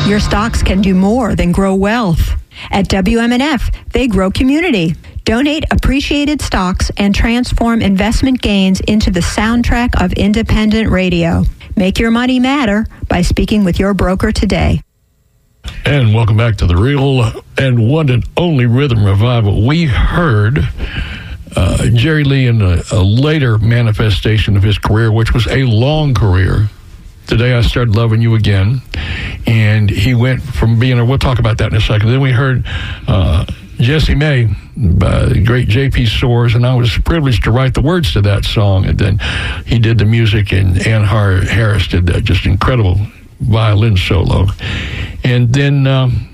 Your stocks can do more than grow wealth. At WMNF, they grow community. Donate appreciated stocks and transform investment gains into the soundtrack of independent radio. Make your money matter by speaking with your broker today. And welcome back to the real and one and only Rhythm Revival. We heard Jerry Lee in a later manifestation of his career, which was a long career. Today I Started Loving You Again. And he went from being, we'll talk about that in a second. Then we heard Jessie May by the great J.P. Soares, and I was privileged to write the words to that song. And then he did the music, and Ann Harris did that just incredible violin solo. And then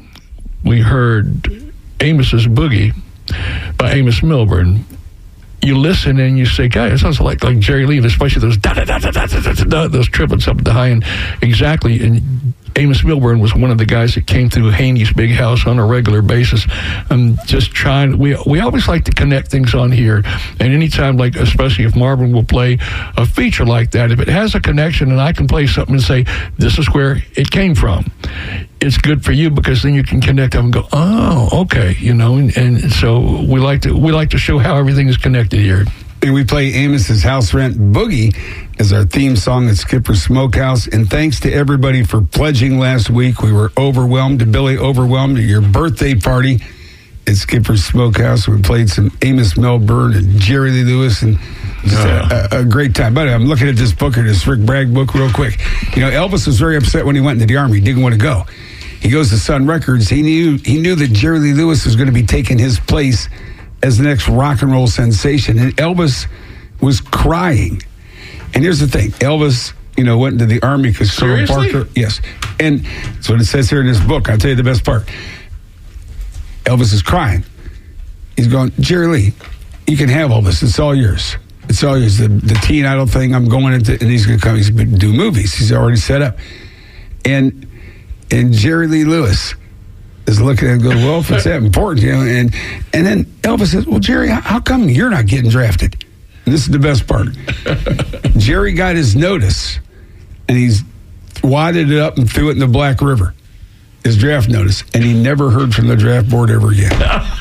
we heard Amos's Boogie by Amos Milburn. You listen and you say, God, it sounds like Jerry Lee, especially those those triplets up at the high end. Exactly. And Amos Milburn was one of the guys that came through Haney's Big House on a regular basis. Just trying, we always like to connect things on here. And anytime, like, especially if Marvin will play a feature like that, if it has a connection and I can play something and say, this is where it came from, it's good for you, because then you can connect up and go, oh, okay, you know, and so we like to show how everything is connected here. And we play Amos's House Rent Boogie as our theme song at Skipper's Smokehouse. And thanks to everybody for pledging last week. We were overwhelmed, Billy, overwhelmed at your birthday party at Skipper's Smokehouse. We played some Amos Milburn and Jerry Lee Lewis, and just a great time. But I'm looking at this book, or this Rick Bragg book, real quick. You know, Elvis was very upset when he went into the Army. He didn't want to go. He goes to Sun Records. He knew that Jerry Lee Lewis was going to be taking his place as the next rock and roll sensation. And Elvis was crying. And here's the thing. Elvis, you know, went into the Army because Carl Parker. Yes. And that's what it says here in this book. I'll tell you the best part. Elvis is crying. He's going, Jerry Lee, you can have all this. It's all yours. It's all yours. The teen idol thing, I'm going into, and he's going to come. He's going to do movies. He's already set up. And Jerry Lee Lewis is looking at it and goes, well, if it's that important, you know, and then Elvis says, well, Jerry, how come you're not getting drafted? And this is the best part. Jerry got his notice, and he's wadded it up and threw it in the Black River, his draft notice, and he never heard from the draft board ever again.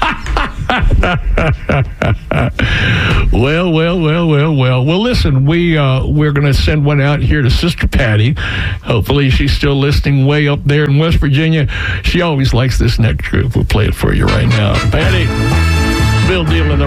Well, listen, we're going to send one out here to Sister Patty. Hopefully she's still listening way up there in West Virginia. She always likes this next group. We'll play it for you right now. Patty, Bill Deal in the